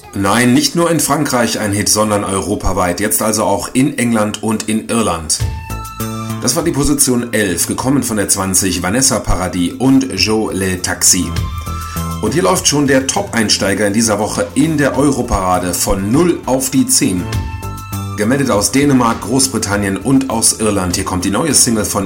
Nein, nicht nur in Frankreich ein Hit, sondern europaweit. Jetzt also auch in England und in Irland. Das war die Position 11, gekommen von der 20 Vanessa Paradis und Joe Le Taxi. Und hier läuft schon der Top-Einsteiger in dieser Woche in der Europarade von 0 auf die 10. Gemeldet aus Dänemark, Großbritannien und aus Irland. Hier kommt die neue Single von